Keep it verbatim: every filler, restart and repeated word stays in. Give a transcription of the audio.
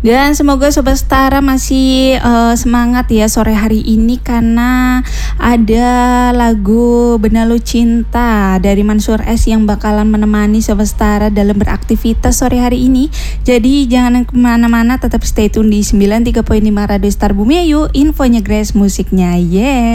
Dan semoga Sobat Setara masih uh, semangat ya sore hari ini karena ada lagu Benalu Cinta dari Mansyur S yang bakalan menemani Sobat Setara dalam beraktivitas sore hari ini. Jadi jangan kemana-mana, tetap stay tune di sembilan tiga koma lima Radio Star Bumi Ayu. Infonya Grace, musiknya yeah.